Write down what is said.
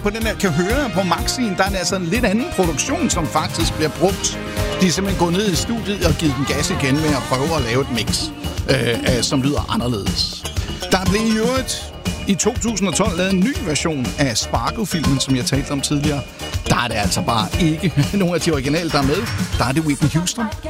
på den her, kan høre på Maxien, der er altså en lidt anden produktion, som faktisk bliver brugt. De er simpelthen gået ned i studiet og givet den gas igen med at prøve at lave et mix, som lyder anderledes. Der blev i øvrigt i 2012 lavet en ny version af Spargo-filmen, som jeg talte om tidligere. Der er det altså bare ikke nogen af de originale, der er med. Der er det Whitney Houston.